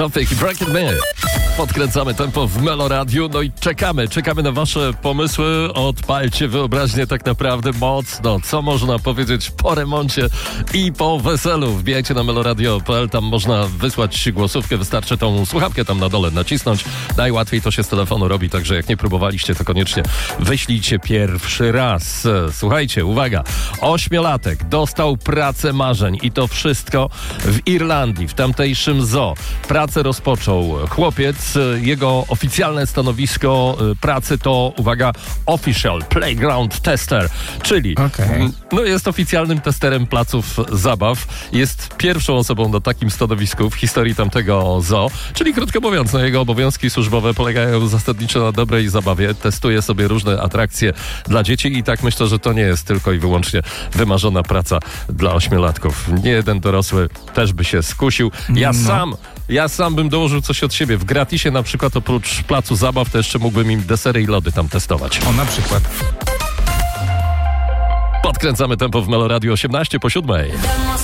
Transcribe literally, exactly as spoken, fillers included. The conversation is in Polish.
Topic i Break It Me. Podkręcamy tempo w Meloradiu, no i czekamy, czekamy na wasze pomysły. Odpalcie wyobraźnię tak naprawdę mocno. Co można powiedzieć po remoncie i po weselu? Wbijajcie na meloradio kropka p l, tam można wysłać głosówkę, wystarczy tą słuchawkę tam na dole nacisnąć. Najłatwiej to się z telefonu robi, także jak nie próbowaliście, to koniecznie wyślijcie pierwszy raz. Słuchajcie, uwaga, ośmiolatek dostał pracę marzeń i to wszystko w Irlandii, w tamtejszym zoo. Pracę rozpoczął chłopiec. Jego oficjalne stanowisko pracy to, uwaga, Official Playground Tester, czyli okay. no jest oficjalnym testerem placów zabaw. Jest pierwszą osobą na takim stanowisku w historii tamtego zoo, czyli krótko mówiąc, no jego obowiązki służbowe polegają zasadniczo na dobrej zabawie. Testuje sobie różne atrakcje dla dzieci i tak myślę, że to nie jest tylko i wyłącznie wymarzona praca dla ośmiolatków. Nie jeden dorosły też by się skusił. Ja no. sam Ja sam bym dołożył coś od siebie. W gratisie na przykład oprócz placu zabaw to jeszcze mógłbym im desery i lody tam testować. O, na przykład. Podkręcamy tempo w Meloradiu osiemnaście po siódmej.